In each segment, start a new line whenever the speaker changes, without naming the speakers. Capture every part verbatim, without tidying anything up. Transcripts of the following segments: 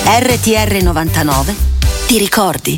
R T R novantanove ti ricordi.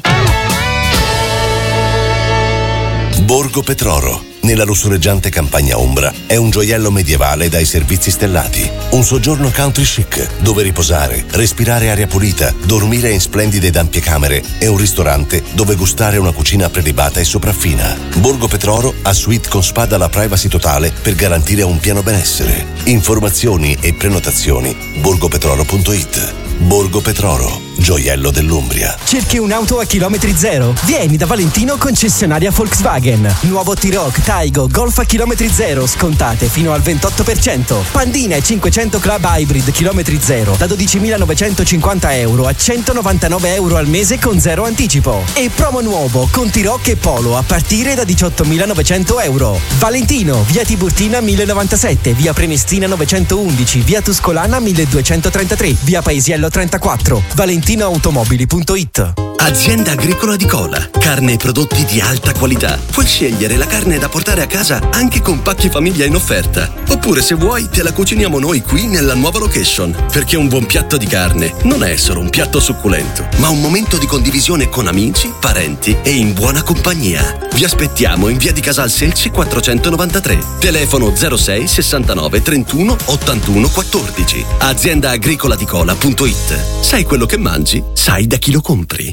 Borgo Petroro, nella lussureggiante campagna ombra, è un gioiello medievale dai servizi stellati. Un soggiorno country chic, dove riposare, respirare aria pulita, dormire in splendide ed ampie camere e un ristorante dove gustare una cucina prelibata e sopraffina. Borgo Petroro ha suite con spa dalla privacy totale per garantire un pieno benessere. Informazioni e prenotazioni borgopetroro punto it. Borgo Petroro, gioiello dell'Umbria.
Cerchi un'auto a chilometri zero? Vieni da Valentino concessionaria Volkswagen. Nuovo T-Roc, Taigo, Golf a chilometri zero, scontate fino al ventotto per cento. Pandina e cinquecento Club Hybrid chilometri zero da dodicimilanovecentocinquanta euro a centonovantanove euro al mese con zero anticipo. E promo nuovo con T-Roc e Polo a partire da diciottomilanovecento euro. Valentino, via Tiburtina mille novantasette, via Prenestina novecentoundici, via Tuscolana milleduecentotrentatré, via Paesiello trentaquattro. valentino automobili punto it.
Azienda Agricola di Cola. Carne e prodotti di alta qualità. Puoi scegliere la carne da portare a casa anche con pacchi famiglia in offerta. Oppure, se vuoi, te la cuciniamo noi qui nella nuova location. Perché un buon piatto di carne non è solo un piatto succulento, ma un momento di condivisione con amici, parenti e in buona compagnia. Vi aspettiamo in via di Casal Selci quattrocentonovantatré. Telefono zero sei sessantanove trentuno ottantuno quattordici. azienda agricola di cola punto it. Sai quello che mangi? Sai da chi lo compri.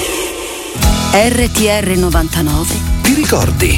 R T R novantanove
ti ricordi?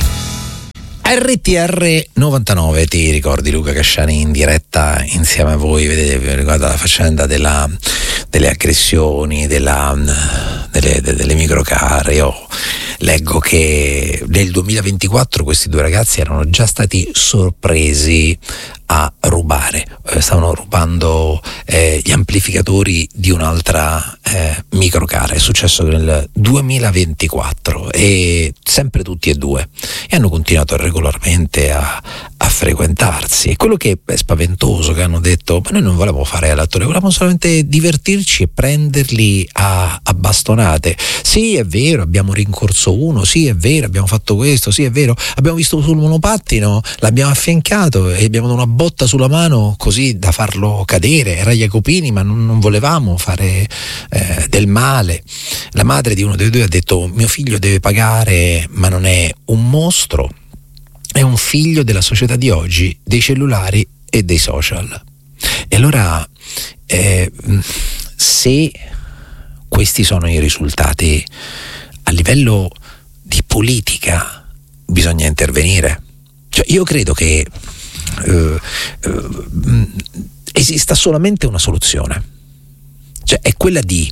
R T R novantanove ti ricordi, Luca Casciani in diretta insieme a voi. Vedete, riguarda la faccenda della, delle aggressioni, della, delle, delle microcar. Io leggo che nel duemilaventiquattro questi due ragazzi erano già stati sorpresi a rubare, eh, stavano rubando eh, gli amplificatori di un'altra eh, microcar. È successo nel duemilaventiquattro e sempre tutti e due, e hanno continuato regolarmente a, a frequentarsi. E quello che è spaventoso, che hanno detto: ma noi non volevamo fare l'attore, volevamo solamente divertirci e prenderli a, a bastonate. Sì, è vero, abbiamo rincorso uno, sì, è vero, abbiamo fatto questo, sì, è vero, abbiamo visto sul monopattino, l'abbiamo affiancato e abbiamo dato una botta sulla mano così da farlo cadere. Era Jacopini, ma non, non volevamo fare eh, del male. La madre di uno dei due ha detto: mio figlio deve pagare, ma non è un mostro, è un figlio della società di oggi, dei cellulari e dei social. E allora eh, se questi sono i risultati, a livello di politica bisogna intervenire. Cioè, io credo che Uh, uh, esista solamente una soluzione, cioè è quella di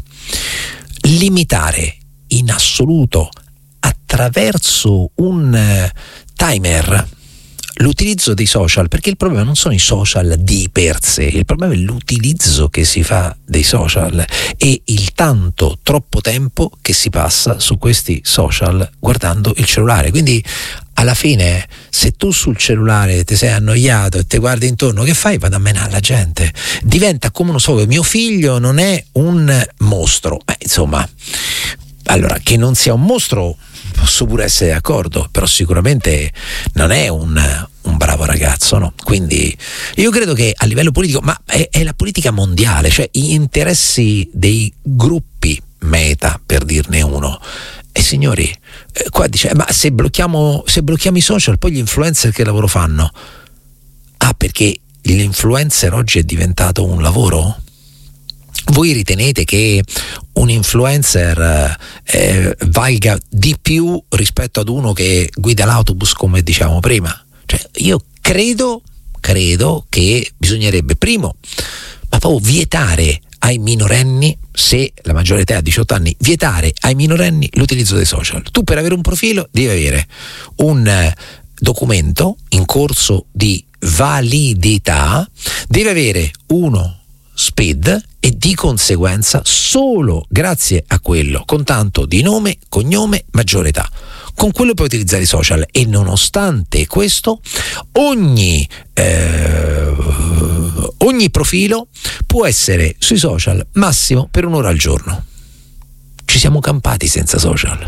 limitare in assoluto, attraverso un uh, timer, l'utilizzo dei social, perché il problema non sono i social di per sé, il problema è l'utilizzo che si fa dei social e il tanto troppo tempo che si passa su questi social guardando il cellulare. Quindi alla fine, se tu sul cellulare ti sei annoiato e ti guardi intorno, che fai? Vado a menare la gente. Diventa come, non so, mio figlio non è un mostro. Eh, insomma, allora, che non sia un mostro posso pure essere d'accordo, però sicuramente non è un, un bravo ragazzo, no? Quindi io credo che a livello politico, ma è, è la politica mondiale, cioè gli interessi dei gruppi meta, per dirne uno. E signori, eh, qua dice: ma se blocchiamo, se blocchiamo i social, poi gli influencer che lavoro fanno? Ah, perché l'influencer oggi è diventato un lavoro? Voi ritenete che un influencer eh, valga di più rispetto ad uno che guida l'autobus, come diciamo prima? Cioè, io credo, credo che bisognerebbe, primo, ma proprio vietare ai minorenni, se la maggiore età ha diciotto anni, vietare ai minorenni l'utilizzo dei social. Tu per avere un profilo devi avere un eh, documento in corso di validità, devi avere uno SPID e di conseguenza solo grazie a quello, con tanto di nome, cognome, maggiore età, con quello puoi utilizzare i social. E nonostante questo ogni eh, ogni profilo può essere sui social massimo per un'ora al giorno. Ci siamo campati senza social.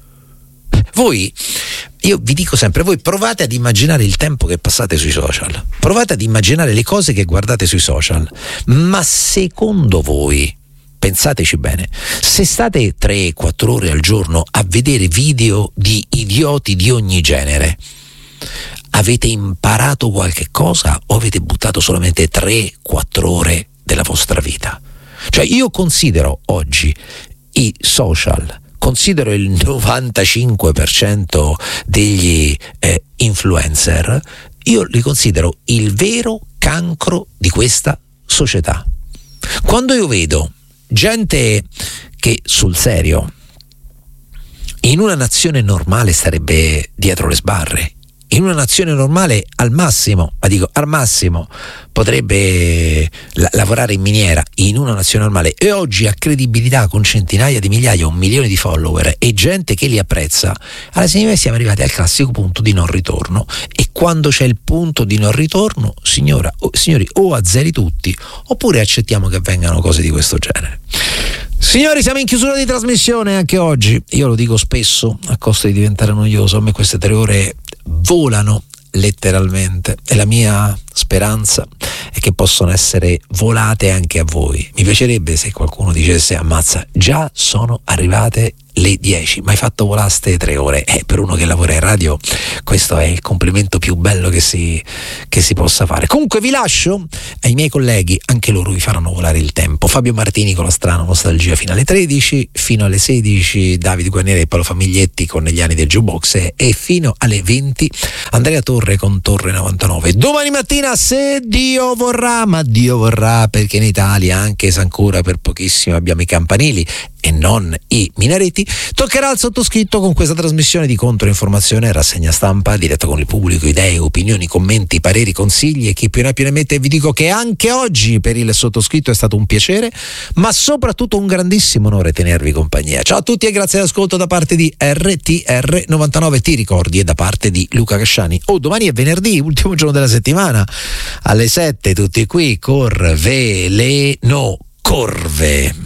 Voi, io vi dico sempre, voi provate ad immaginare il tempo che passate sui social, provate ad immaginare le cose che guardate sui social, ma secondo voi pensateci bene, se state tre quattro ore al giorno a vedere video di idioti di ogni genere, avete imparato qualche cosa o avete buttato solamente tre quattro ore della vostra vita? Cioè, io considero oggi i social, considero il novantacinque per cento degli eh, influencer, io li considero il vero cancro di questa società. Quando io vedo gente che sul serio in una nazione normale starebbe dietro le sbarre, in una nazione normale al massimo, ma dico al massimo, potrebbe la- lavorare in miniera, in una nazione normale, e oggi ha credibilità con centinaia di migliaia, un milione di follower e gente che li apprezza, alla fine siamo arrivati al classico punto di non ritorno. E quando c'è il punto di non ritorno, signora, o, signori, o azzeri tutti oppure accettiamo che avvengano cose di questo genere. Signori, siamo in chiusura di trasmissione anche oggi. Io lo dico spesso, a costo di diventare noioso, a me queste tre ore volano letteralmente e la mia speranza è che possono essere volate anche a voi. Mi piacerebbe se qualcuno dicesse: ammazza, già sono arrivate le dieci, ma hai fatto volare ste tre ore. Eh, per uno che lavora in radio questo è il complimento più bello che si, che si possa fare. Comunque vi lascio ai miei colleghi, anche loro vi faranno volare il tempo. Fabio Martini con la strana nostalgia fino alle tredici, fino alle sedici Davide Guarnieri e Paolo Famiglietti con Negli anni del jukebox, e fino alle venti Andrea Torre con Torre novantanove. Domani mattina, se Dio vorrà, ma Dio vorrà, perché in Italia, anche se ancora per pochissimo abbiamo i campanili e non i minareti, toccherà al sottoscritto con questa trasmissione di controinformazione, rassegna stampa, diretta con il pubblico, idee, opinioni, commenti, pareri, consigli e chi più ne ha più ne mette. E vi dico che anche oggi per il sottoscritto è stato un piacere, ma soprattutto un grandissimo onore tenervi compagnia. Ciao a tutti e grazie all'ascolto da parte di R T R novantanove, ti ricordi, e da parte di Luca Casciani. Oh, domani è venerdì, ultimo giorno della settimana, alle sette tutti qui, Corveleno, Corve.